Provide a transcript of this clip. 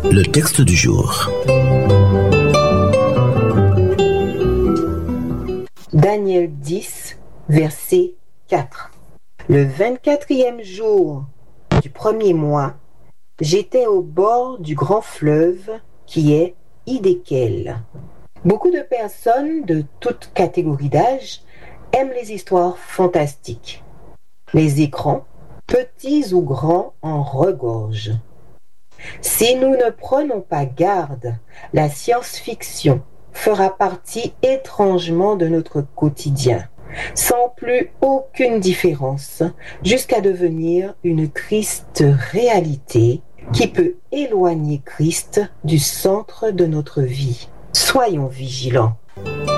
Le texte du jour. Daniel 10, verset 4. Le 24e jour du premier mois, j'étais au bord du grand fleuve qui est Hiddekel. Beaucoup de personnes de toutes catégories d'âge aiment les histoires fantastiques. Les écrans, petits ou grands, en regorgent. Si nous ne prenons pas garde, la science-fiction fera partie étrangement de notre quotidien, sans plus aucune différence, jusqu'à devenir une triste réalité qui peut éloigner Christ du centre de notre vie. Soyons vigilants.